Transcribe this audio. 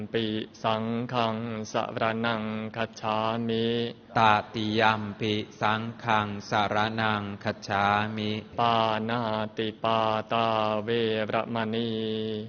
ปิสังฆังสรณังคัจฉามิตติยัมปิสังฆังสรณังคัจฉามิปานาติปาตาเวระมณี